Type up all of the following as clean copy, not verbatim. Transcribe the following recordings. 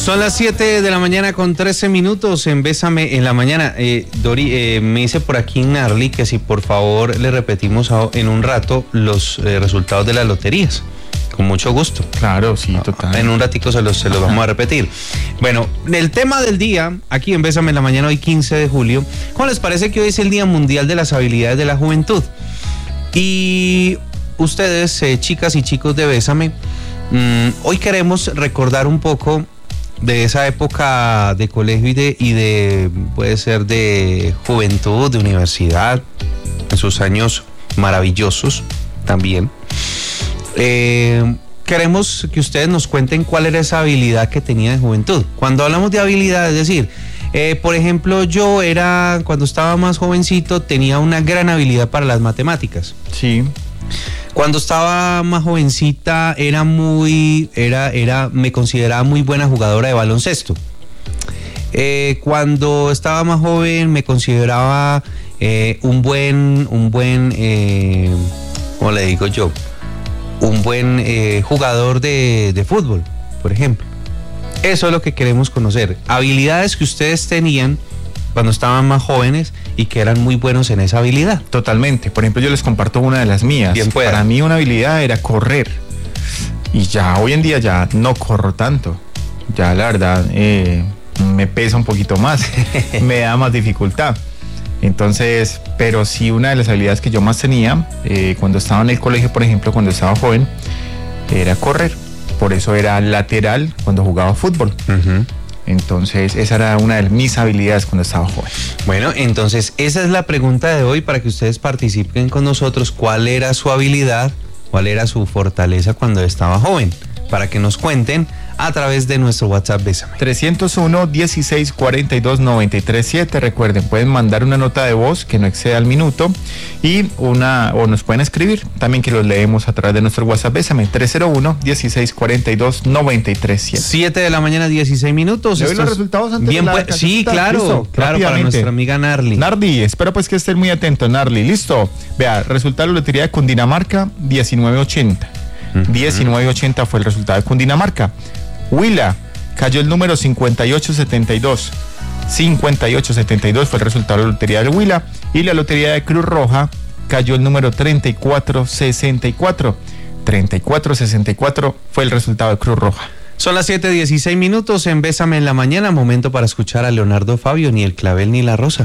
Son las 7 de la mañana con 13 minutos en Bésame en la mañana. Dori, me dice por aquí Narly que si por favor le repetimos en un rato los resultados de las loterías. Con mucho gusto. Claro, sí, total. En un ratico se los vamos a repetir. Bueno, el tema del día, aquí en Bésame en la mañana, hoy 15 de julio. ¿Cómo les parece que hoy es el Día Mundial de las Habilidades de la Juventud? Y ustedes, chicas y chicos de Bésame, hoy queremos recordar un poco de esa época de colegio y de puede ser de juventud, de universidad, en sus años maravillosos también. Queremos que ustedes nos cuenten cuál era esa habilidad que tenía de juventud. Cuando hablamos de habilidad, es decir, por ejemplo, yo cuando estaba más jovencito, tenía una gran habilidad para las matemáticas. Sí. Cuando estaba más jovencita me consideraba muy buena jugadora de baloncesto. Cuando estaba más joven me consideraba un buen, ¿cómo le digo yo? Un buen jugador de fútbol, por ejemplo. Eso es lo que queremos conocer. Habilidades que ustedes tenían cuando estaban más jóvenes y que eran muy buenos en esa habilidad. Totalmente. Por ejemplo, yo les comparto una de las mías. Bien pueda. Para mí una habilidad era correr. Y ya hoy en día ya no corro tanto. Ya la verdad me pesa un poquito más. Me da más dificultad. Entonces, pero sí una de las habilidades que yo más tenía cuando estaba en el colegio, por ejemplo, cuando estaba joven, era correr. Por eso era lateral cuando jugaba fútbol. Uh-huh. Entonces, esa era una de mis habilidades cuando estaba joven. Bueno, entonces, esa es la pregunta de hoy para que ustedes participen con nosotros. ¿Cuál era su habilidad? ¿Cuál era su fortaleza cuando estaba joven? Para que nos cuenten a través de nuestro WhatsApp Bésame. 301-1642-937. Recuerden, pueden mandar una nota de voz que no exceda el minuto o nos pueden escribir también, que los leemos a través de nuestro WhatsApp Bésame. 301-1642-937. 7 de la mañana, 16 minutos. ¿Le doy los resultados antes de la Sí, claro, claro, para nuestra amiga Narly. Narly, espero pues que estén muy atentos, Narly. Listo. Vea, resultado de la lotería de Cundinamarca, 1980. 1980 fue el resultado de Cundinamarca. Huila, cayó el número 5872. 5872 fue el resultado de la lotería de Huila. Y la lotería de Cruz Roja cayó el número 3464. 3464 fue el resultado de Cruz Roja. Son las 7:16 minutos en Bésame en la mañana. Momento para escuchar a Leonardo Fabio, ni el clavel ni la rosa.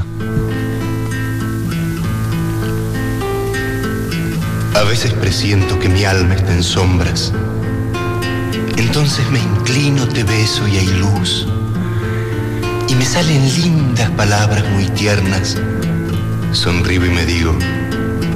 A veces presiento que mi alma está en sombras. Entonces me inclino, te beso y hay luz. Y me salen lindas palabras muy tiernas. Sonrío y me digo,